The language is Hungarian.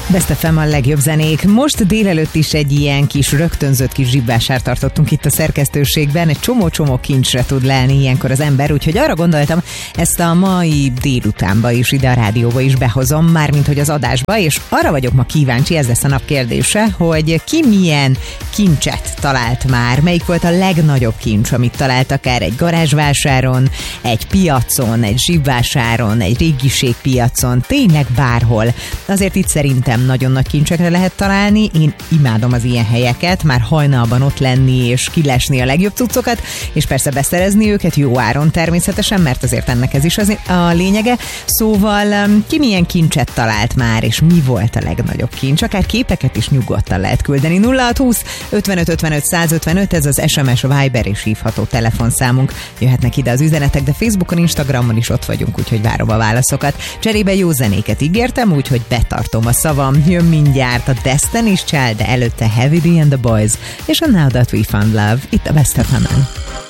Best FM a legjobb zenék. Most délelőtt is egy ilyen kis rögtönzött kis zsibvásárt tartottunk itt a szerkesztőségben. Egy csomó kincsre tud lelni ilyenkor az ember, úgyhogy arra gondoltam, ezt a mai délutánba is, ide a rádióba is behozom, mármint hogy az adásba, és arra vagyok ma kíváncsi, ez lesz a nap kérdése, hogy ki milyen kincset talált már, melyik volt a legnagyobb kincs, amit talált akár egy garázsvásáron, egy piacon, egy zsibvásáron, egy régiségpiacon, tényleg bárhol. Azért itt szerintem nagyon nagy kincsekre lehet találni, én imádom az ilyen helyeket, már hajnalban ott lenni és kilesni a legjobb cuccokat, és persze beszerezni őket jó áron természetesen, mert azért ennek ez is a lényege. Szóval ki milyen kincset talált már, és mi volt a legnagyobb kincs? Akár képeket is nyugodtan lehet küldeni. 0620 55 55 155, ez az SMS, Viber és hívható telefonszámunk. Jöhetnek ide az üzenetek, de Facebookon, Instagramon is ott vagyunk, úgyhogy várom a válaszokat. Cserébe jó zenéket ígértem, úgyhogy betartom a szavam. Jön mindjárt a Destiny's Child, de előtte Heavy D and the Boys, és a Now That We Found Love, itt a Best FM-en.